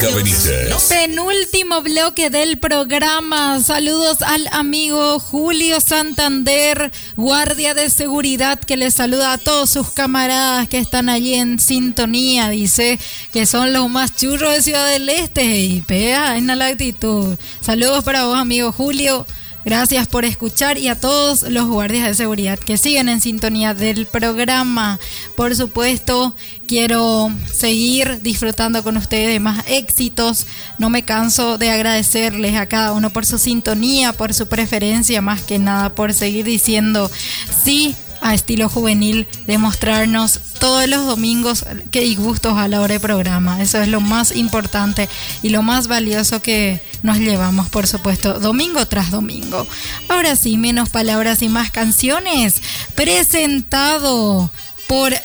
Benítez. Penúltimo bloque del programa. Saludos al amigo Julio Santander, guardia de seguridad, que les saluda a todos sus camaradas que están allí en sintonía. Dice que son los más churros de Ciudad del Este y pega en la actitud. Saludos para vos, amigo Julio. Gracias por escuchar, y a todos los guardias de seguridad que siguen en sintonía del programa. Por supuesto, quiero seguir disfrutando con ustedes de más éxitos. No me canso de agradecerles a cada uno por su sintonía, por su preferencia, más que nada por seguir diciendo sí a Estilo Juvenil, de mostrarnos todos los domingos qué disgustos a la hora de programa. Eso es lo más importante y lo más valioso que nos llevamos, por supuesto, domingo tras domingo. Ahora sí, menos palabras y más canciones. Presentado por